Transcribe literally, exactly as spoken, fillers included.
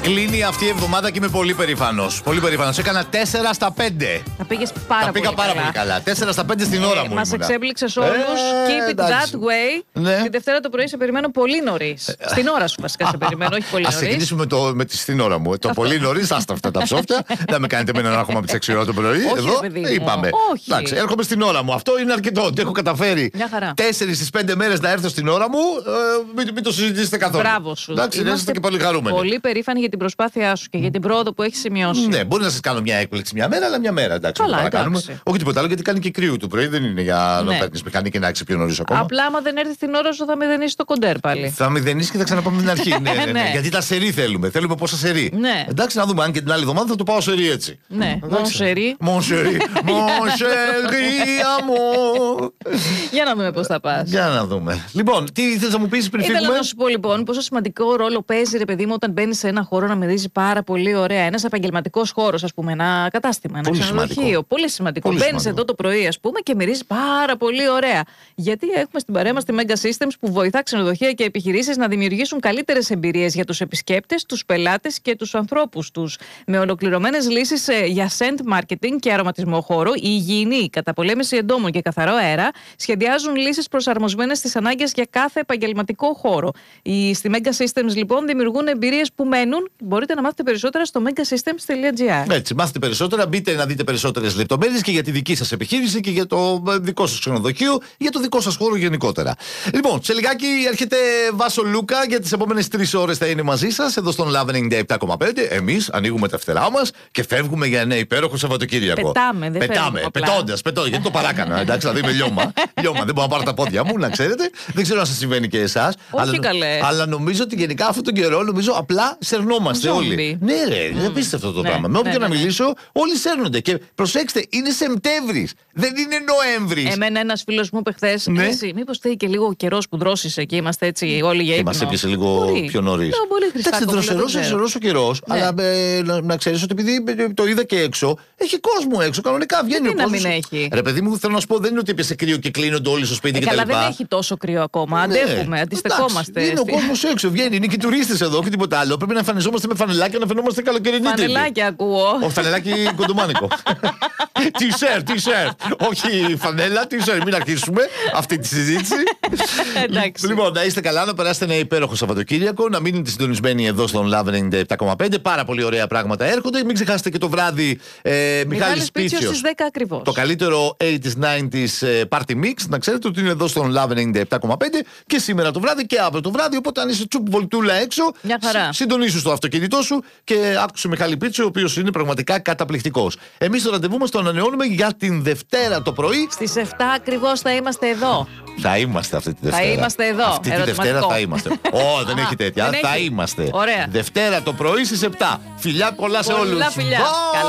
Κλείνει αυτή η εβδομάδα και είμαι πολύ περήφανος. Πολύ περήφανος. Έκανα τέσσερα στα πέντε. Τα πήγες πάρα, Τα πήγα πολύ, πάρα καλά. πολύ καλά. τέσσερα στα πέντε στην ώρα μου. Μας ήμουνα. εξέπληξες όλους. Ε, Keep it εντάξει. that way. Ναι. Την Δευτέρα το πρωί σε περιμένω πολύ νωρίς. Στην ώρα σου βασικά σε περιμένω, όχι πολύ Ας νωρίς. ξεκινήσουμε το, με τη στην ώρα μου. Το πολύ νωρίς, άστα αυτά τα ψόφια. Δεν με κάνετε εμένα να έρχομαι από τις έξι ώρα το πρωί. Όχι, Εδώ ρε παιδί μου. είπαμε. Όχι. Εντάξει, έρχομαι στην ώρα μου. Αυτό είναι αρκετό. Ότι έχω καταφέρει Μια χαρά. τέσσερις στις πέντε μέρες να έρθω στην ώρα μου. Ε, μην, μην το συζητήσετε καθόλου. Μπράβο σου. Εντάξει, να είστε και πολύ χαρούμενοι. Πολύ περήφανοι για την προσπάθειά σου και για την πρόοδο που έχει σημειώσει. Ναι, μπορεί να σας κάνω μια έκπληξη μια μέρα, αλλά μια μέρα. Εντάξει, Καλά, να εντάξει. κάνουμε. Όχι τίποτα άλλο, γιατί κάνει και κρύο του πρωί. Δεν είναι για να Ναι. παίρνει μηχανή και να έχει πιο νωρί ακόμα. Απλά, άμα δεν έρθει την ώρα σου, θα μηδενίσει το κοντέρ πάλι. Θα μηδενίσει και θα ξαναπάμε την αρχή. ναι, ναι, ναι. Ναι. Γιατί τα σερί θέλουμε. Θέλουμε πόσα σερί. Ναι. Εντάξει, να δούμε αν και την άλλη εβδομάδα θα το πάω σερί έτσι. Ναι, mon chéri. Mon chéri, mon chéri, amour. Για να δούμε πώς θα πας. Για να δούμε. Λοιπόν, τι θες να μου πεις πριν Ήθελα φύγουμε. να σου πω λοιπόν πόσο σημαντικό ρόλο παίζει, ρε παιδί μου, όταν μπαίνει σε ένα χώρο να μυρίζει πάρα πολύ ωραία. Ένα επαγγελματικό χώρο, α πούμε, ένα κατάστημα, ένα Πολύ ξενοδοχείο. σημαντικό. Πολύ σημαντικό. Πολύ Μπαίνει σημαντικό. εδώ το πρωί, α πούμε, και μυρίζει πάρα πολύ ωραία. Γιατί έχουμε στην παρέα μας τη Mega Systems που βοηθά ξενοδοχεία και επιχειρήσεις να δημιουργήσουν καλύτερες εμπειρίες για τους επισκέπτες, τους πελάτες και τους ανθρώπους τους. Με ολοκληρωμένες λύσεις ε, για scent marketing και αρωματισμό χώρου, η υγιεινή καταπολέμηση εντόμων και καθαρό αέρα σχεδιάζουν λύσεις προσαρμοσμένες στις ανάγκες για κάθε επαγγελματικό χώρο. Οι, στη Mega Systems λοιπόν δημιουργούν εμπειρίες που μένουν. Μπορείτε να μάθετε περισσότερα στο megasystems τελεία gr. Έτσι, μάθετε περισσότερα, μπείτε να δείτε περισσότερες λεπτομέρειες και για τη δική σας επιχείρηση και για το ε, δικό σας ξενοδοχείο, για το δικό σας χώρο γενικότερα. Λοιπόν, σε λιγάκι έρχεται Βάσο Λούκα, για τις επόμενες τρεις ώρες θα είναι μαζί σας εδώ στον Love ενενήντα επτά κόμμα πέντε. Εμείς ανοίγουμε τα φτερά μας και φεύγουμε για ένα υπέροχο Σαββατοκύριακο. Πετάμε, δεν Πετάμε, πετώντας, πετώ, γιατί το παράκανα. Εντάξει, δηλαδή με λιώμα. Λιώμα, δεν μπορώ να πάρω τα πόδια μου, να ξέρετε. Δεν ξέρω αν σας συμβαίνει και εσάς. Όχι αλλά, καλέ. αλλά νομίζω ότι γενικά αυτόν τον καιρό νομίζω απλά σερνόμαστε Ζόμπι. όλοι. Ναι, ρε, είναι απίστευτο αυτό το Ναι, πράγμα. Με όποιον ναι, να ναι, ναι. μιλήσω, όλοι σέρνονται. Και προσέξτε, είναι Σεπτέμβρης, δεν είναι Νοέμβρης. Εμένα ένας φίλος μου είπε χθες, Ναι. εσύ, μήπως θέλει και λίγο ο καιρός που δρόσησε και είμαστε έτσι όλοι για Και ύπνο. μας έπιασε λίγο Μπορεί. πιο νωρίς. Ναι, πολύ Εντάξει, Χριστάκο, δροσερός, δεν ξέρω. δροσερός ο καιρός. Ναι. Αλλά ε, να, να ξέρεις ότι επειδή ε, το είδα και έξω, έχει κόσμο έξω. Κανονικά βγαίνει Γιατί ο να κόσμος. μην έχει. Ρε παιδί μου, θέλω να σου πω, δεν είναι ότι έπιασε κρύο και κλείνονται όλοι στο σπίτι Ε, κτλ. καλά, δεν έχει τόσο κρύο ακόμα. Ναι. Αντέχουμε, αντιστεκόμαστε. Εντάξει, είναι ο Στη- κόσμος έξω, βγαίνει. Είναι και οι τουρίστες εδώ και τίποτα άλλο. Πρέπει να εμφανιζόμαστε με φανελάκια, να φαινόμαστε καλοκαιρινοί τύποι. Φανελάκια ακούω. Ο φανελάκι κοντομάνικο. Τι-σερτ, τι-σερτ. Όχι φανέλα, τι-σερτ. Μην αρχίσουμε αυτή τη συζήτηση. Εντάξει. Λοιπόν, να είστε καλά, να περάσετε ένα υπέροχο Σαββατοκύριακο, να μείνετε συντονισμένοι εδώ στον Love ενενήντα επτά κόμμα πέντε. Πάρα πολύ ωραία πράγματα έρχονται. Μην ξεχάσετε και το βράδυ ε, Μιχάλης Μιχάλης Πίτσιος Πίτσιος. στις δέκα ακριβώς. Το καλύτερο ογδόντα ενενήντα ε, Party Mix. Να ξέρετε ότι είναι εδώ στον Love ενενήντα επτά κόμμα πέντε και σήμερα το βράδυ και αύριο το βράδυ. Οπότε αν είσαι τσουπ βολτούλα έξω, Μια χαρά. συ- συντονίσου στο αυτοκίνητό σου και άκουσε Μιχάλη Πίτσιο, ο οποίος είναι πραγματικά καταπληκτικός. Εμείς το ραντεβού μας το ανανεώνουμε για την Δευτέρα το πρωί. Στις εφτά ακριβώς θα είμαστε εδώ. Θα είμαστε αυτή τη Θα Δευτέρα. είμαστε εδώ. Αυτή τη Ερωτηματικό. Δευτέρα θα είμαστε. Ω, δεν Α, έχει τέτοια. δεν Θα έχει. είμαστε. Ωραία. Δευτέρα το πρωί στις επτά. Φιλιά πολλά σε Πολλά όλους. φιλιά. Bye. Καλά.